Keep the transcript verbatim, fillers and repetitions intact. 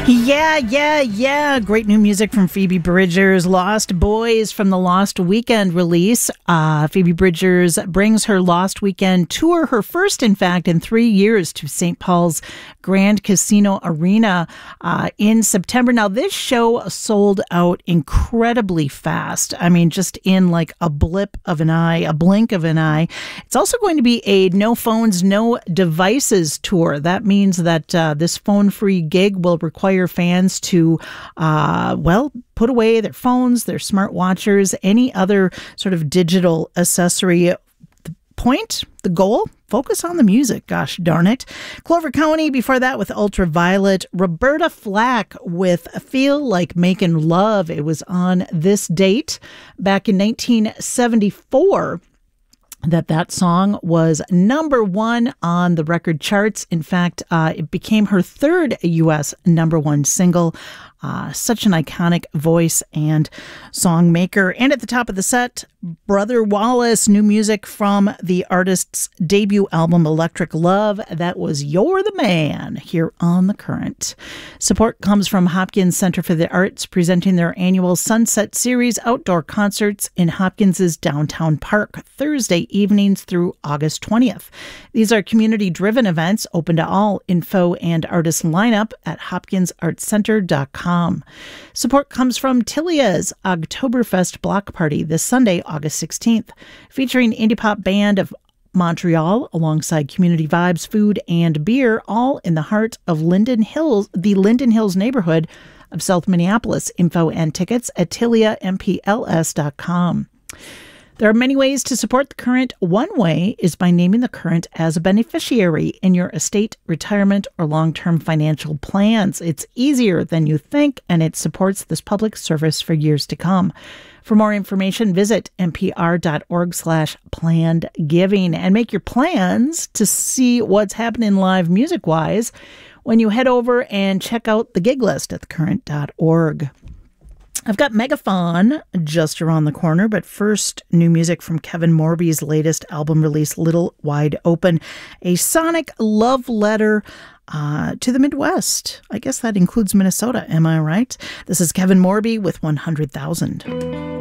Yeah, yeah, yeah. Great new music from Phoebe Bridgers. Lost Boys from the Lost Weekend release. Uh, Phoebe Bridgers brings her Lost Weekend tour, her first, in fact, in three years, to Saint Paul's Grand Casino Arena uh, in September. Now, this show sold out incredibly fast. I mean, just in like a blip of an eye, a blink of an eye. It's also going to be a no phones, no devices tour. That means that uh, this phone-free gig will require fans to, uh, well, put away their phones, their smart watchers, any other sort of digital accessory. The point, the goal, focus on the music. Gosh darn it. Clover County before that with Ultraviolet. Roberta Flack with Feel Like Making Love. It was on this date back in nineteen seventy-four. that that song was number one on the record charts. In fact, uh, it became her third U S number one single. Uh, such an iconic voice and song maker. And at the top of the set, Brother Wallace, new music from the artist's debut album, Electric Love. That was You're the Man here on The Current. Support comes from Hopkins Center for the Arts, presenting their annual Sunset Series outdoor concerts in Hopkins's downtown park, Thursday evenings through August twentieth. These are community-driven events open to all. Info and artist lineup at hopkins arts center dot com. Support comes from Tilia's Oktoberfest Block Party this Sunday, August sixteenth, featuring indie pop band of Montreal alongside community vibes, food, and beer, all in the heart of Linden Hills, the Linden Hills neighborhood of South Minneapolis. Info and tickets at tilia m p l s dot com. There are many ways to support The Current. One way is by naming The Current as a beneficiary in your estate, retirement, or long-term financial plans. It's easier than you think, and it supports this public service for years to come. For more information, visit npr.org slash planned giving and make your plans to see what's happening live music-wise when you head over and check out the gig list at the current dot org. I've got Megaphon just around the corner, but first, new music from Kevin Morby's latest album release, Little Wide Open, a sonic love letter uh, to the Midwest. I guess that includes Minnesota, am I right? This is Kevin Morby with one hundred thousand.